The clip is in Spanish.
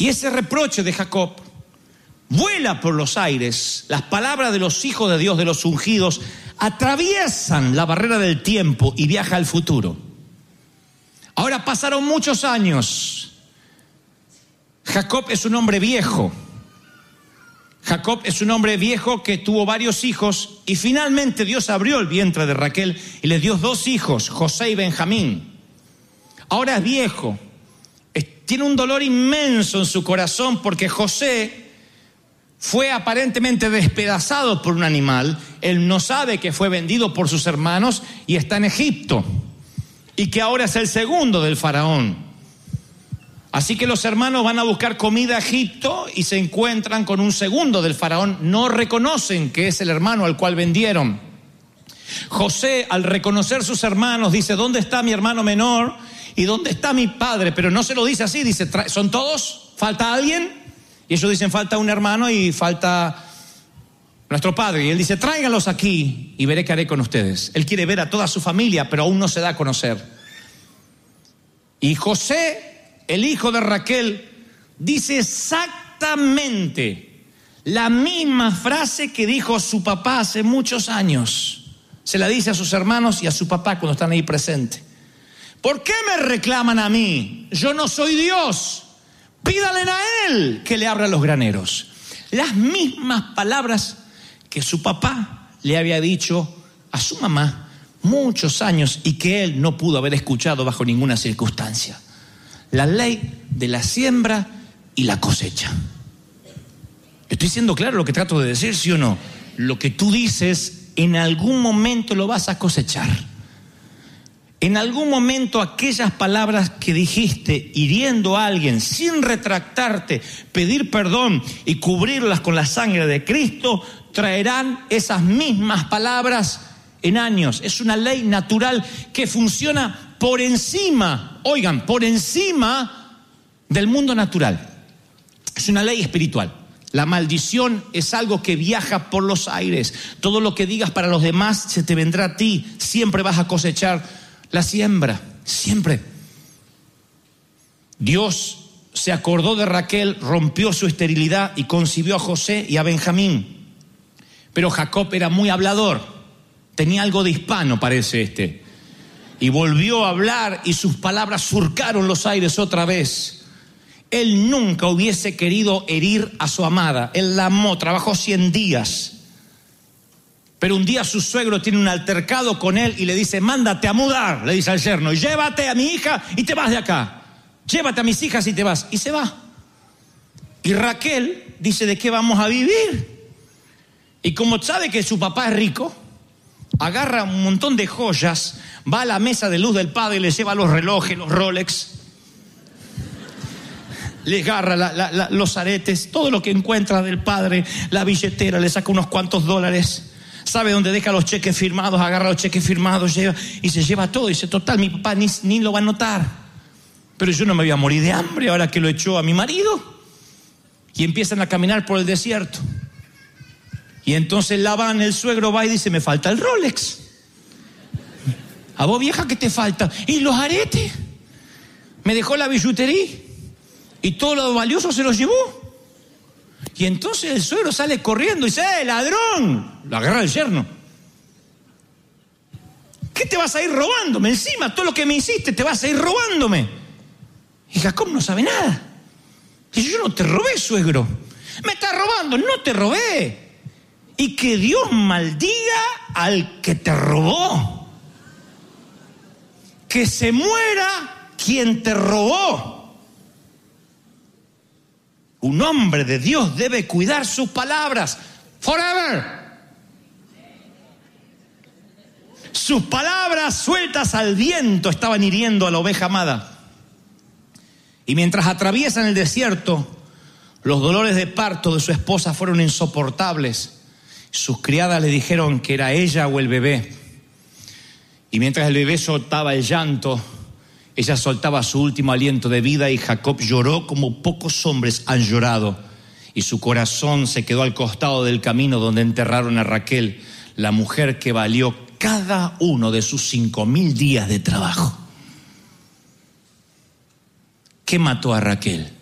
Y ese reproche de Jacob vuela por los aires. Las palabras de los hijos de Dios, de los ungidos, atraviesan la barrera del tiempo y viaja al futuro. Ahora pasaron muchos años. Jacob es un hombre viejo. Jacob es un hombre viejo que tuvo varios hijos y finalmente Dios abrió el vientre de Raquel y le dio 2 hijos, José y Benjamín. Ahora es viejo. Tiene un dolor inmenso en su corazón porque José fue aparentemente despedazado por un animal. Él no sabe que fue vendido por sus hermanos y está en Egipto. Y que ahora es el segundo del faraón. Así que los hermanos van a buscar comida a Egipto y se encuentran con un segundo del faraón. No reconocen que es el hermano al cual vendieron. José, al reconocer sus hermanos, dice: ¿dónde está mi hermano menor? ¿Y dónde está mi padre? Pero no se lo dice así, dice: ¿son todos? ¿Falta alguien? Y ellos dicen: falta un hermano y falta nuestro padre. Y él dice: tráiganlos aquí y veré qué haré con ustedes. Él quiere ver a toda su familia, pero aún no se da a conocer. Y José, el hijo de Raquel, dice exactamente la misma frase que dijo su papá hace muchos años. Se la dice a sus hermanos y a su papá cuando están ahí presentes. ¿Por qué me reclaman a mí? Yo no soy Dios. Pídanle a Él que le abra los graneros. Las mismas palabras que su papá le había dicho a su mamá muchos años y que él no pudo haber escuchado bajo ninguna circunstancia. La ley de la siembra y la cosecha. ¿Estoy siendo claro lo que trato de decir, sí o no? Lo que tú dices, en algún momento lo vas a cosechar. En algún momento aquellas palabras que dijiste hiriendo a alguien sin retractarte, pedir perdón y cubrirlas con la sangre de Cristo, traerán esas mismas palabras en años. Es una ley natural que funciona por encima, oigan, por encima del mundo natural. Es una ley espiritual. La maldición es algo que viaja por los aires. Todo lo que digas para los demás se te vendrá a ti. Siempre vas a cosechar la siembra, siempre. Dios se acordó de Raquel, rompió su esterilidad y concibió a José y a Benjamín. Pero Jacob era muy hablador, tenía algo de hispano, parece y volvió a hablar y sus palabras surcaron los aires otra vez. Él nunca hubiese querido herir a su amada. Él la amó, trabajó 100 días. Pero un día su suegro tiene un altercado con él y le dice: mándate a mudar, le dice al yerno, llévate a mi hija y te vas de acá. Llévate a mis hijas y te vas. Y se va. Y Raquel dice: ¿de qué vamos a vivir? Y como sabe que su papá es rico, agarra un montón de joyas, va a la mesa de luz del padre y le lleva los relojes, los Rolex, le agarra los aretes, todo lo que encuentra del padre, la billetera, le saca unos cuantos dólares. Sabe dónde deja los cheques firmados, agarra los cheques firmados, lleva y se lleva todo. Y dice: total, mi papá ni lo va a notar. Pero yo no me voy a morir de hambre ahora que lo echó a mi marido. Y empiezan a caminar por el desierto. Y entonces Labán, el suegro, va y dice: me falta el Rolex. ¿A vos, vieja, qué te falta? ¿Y los aretes? Me dejó la billutería y todo lo valioso se lo llevó. Y entonces el suegro sale corriendo y dice: ladrón. Lo agarra el yerno. ¿Qué te vas a ir robándome? Encima, todo lo que me hiciste, te vas a ir robándome. Y Jacob no sabe nada. Dice: yo no te robé, suegro. Me estás robando. No te robé. Y que Dios maldiga al que te robó. Que se muera quien te robó. Un hombre de Dios debe cuidar sus palabras. Forever. Sus palabras sueltas al viento estaban hiriendo a la oveja amada. Y mientras atraviesan el desierto, los dolores de parto de su esposa fueron insoportables. Sus criadas le dijeron que era ella o el bebé. Y mientras el bebé soltaba el llanto, ella soltaba su último aliento de vida y Jacob lloró como pocos hombres han llorado. Y su corazón se quedó al costado del camino donde enterraron a Raquel, la mujer que valió cada uno de sus 5,000 días de trabajo. ¿Qué mató a Raquel?